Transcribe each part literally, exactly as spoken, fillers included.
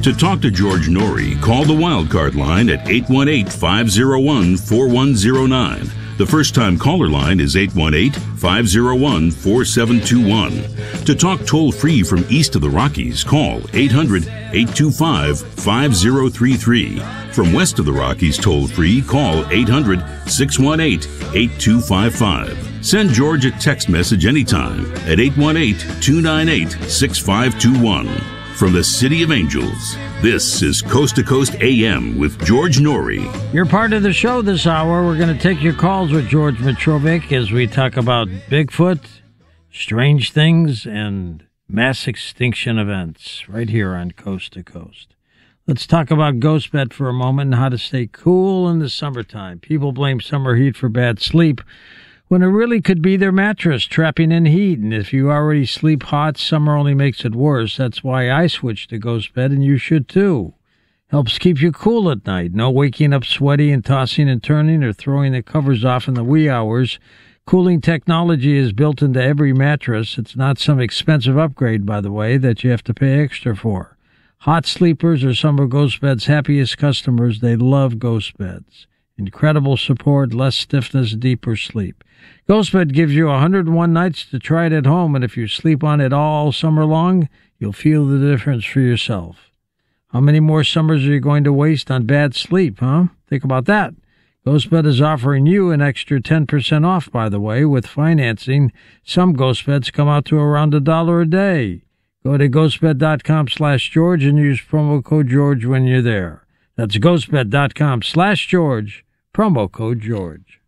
To talk to George Norrie, call the Wildcard line at eight one eight, five oh one, four one oh nine. The first-time caller line is eight one eight, five oh one, four seven two one. To talk toll-free from east of the Rockies, call eight hundred, eight two five, five oh three three. From west of the Rockies toll-free, call eight hundred, six one eight, eight two five five. Send George a text message anytime at eight one eight, two nine eight, six five two one. From the City of Angels, this is Coast to Coast A M with George Norrie. You're part of the show this hour. We're going to take your calls with George Mitrovic as we talk about Bigfoot, strange things, and mass extinction events right here on Coast to Coast. Let's talk about GhostBed for a moment and how to stay cool in the summertime. People blame summer heat for bad sleep, when it really could be their mattress trapping in heat. And if you already sleep hot, summer only makes it worse. That's why I switched to GhostBed, and you should too. Helps keep you cool at night. No waking up sweaty and tossing and turning or throwing the covers off in the wee hours. Cooling technology is built into every mattress. It's not some expensive upgrade, by the way, that you have to pay extra for. Hot sleepers are some of GhostBed's happiest customers. They love GhostBeds. Incredible support, less stiffness, deeper sleep. GhostBed gives you one hundred one nights to try it at home, and if you sleep on it all summer long, you'll feel the difference for yourself. How many more summers are you going to waste on bad sleep, huh? Think about that. GhostBed is offering you an extra ten percent off, by the way, with financing. Some GhostBeds come out to around a dollar a day. Go to ghostbed.com slash George and use promo code George when you're there. That's ghostbed.com slash George, promo code George.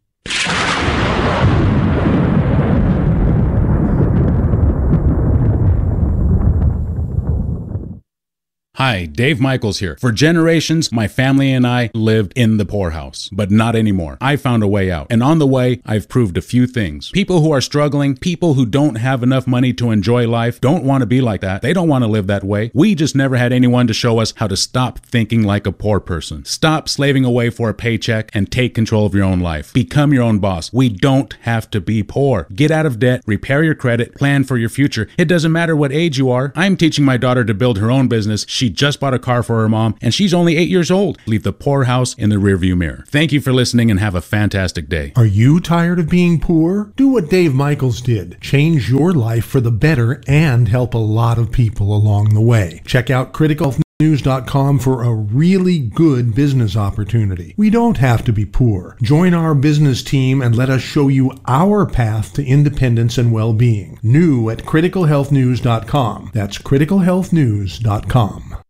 Hi, Dave Michaels here. For generations, my family and I lived in the poorhouse, but not anymore. I found a way out, and on the way, I've proved a few things. People who are struggling, people who don't have enough money to enjoy life, don't want to be like that. They don't want to live that way. We just never had anyone to show us how to stop thinking like a poor person. Stop slaving away for a paycheck and take control of your own life. Become your own boss. We don't have to be poor. Get out of debt, repair your credit, plan for your future. It doesn't matter what age you are. I'm teaching my daughter to build her own business. She just bought a car for her mom, and she's only eight years old. Leave the poorhouse in the rearview mirror. Thank you for listening, and have a fantastic day. Are you tired of being poor? Do what Dave Michaels did. Change your life for the better and help a lot of people along the way. Check out critical news dot com for a really good business opportunity. We don't have to be poor. Join our business team and let us show you our path to independence and well-being. New at critical health news dot com. That's critical health news dot com.